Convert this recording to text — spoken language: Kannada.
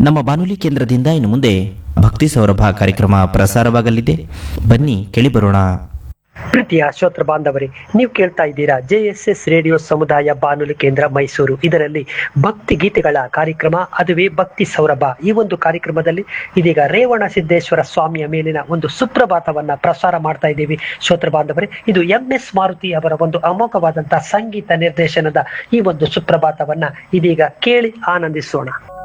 ನಮ್ಮ ಬಾನುಲಿ ಕೇಂದ್ರದಿಂದ ಇನ್ನು ಮುಂದೆ ಭಕ್ತಿ ಸೌರಭ ಕಾರ್ಯಕ್ರಮ ಪ್ರಸಾರವಾಗಲಿದೆ. ಬನ್ನಿ ಕೇಳಿಬರೋಣ. ಪ್ರೀತಿಯ ಶ್ರೋತೃ ಬಾಂಧವರೇ, ನೀವು ಕೇಳ್ತಾ ಇದ್ದೀರಾ JSS ರೇಡಿಯೋ ಸಮುದಾಯ ಬಾನುಲಿ ಕೇಂದ್ರ ಮೈಸೂರು. ಇದರಲ್ಲಿ ಭಕ್ತಿ ಗೀತೆಗಳ ಕಾರ್ಯಕ್ರಮ, ಅದುವೇ ಭಕ್ತಿ ಸೌರಭ. ಈ ಒಂದು ಕಾರ್ಯಕ್ರಮದಲ್ಲಿ ಇದೀಗ ರೇವಣ ಸಿದ್ದೇಶ್ವರ ಸ್ವಾಮಿಯ ಮೇಲಿನ ಒಂದು ಸುಪ್ರಭಾತವನ್ನ ಪ್ರಸಾರ ಮಾಡ್ತಾ ಇದ್ದೀವಿ. ಶ್ರೋತೃ ಬಾಂಧವರೇ, ಇದು MS ಮಾರುತಿ ಅವರ ಒಂದು ಅಮೋಘವಾದಂತಹ ಸಂಗೀತ ನಿರ್ದೇಶನದ ಈ ಒಂದು ಸುಪ್ರಭಾತವನ್ನ ಇದೀಗ ಕೇಳಿ ಆನಂದಿಸೋಣ.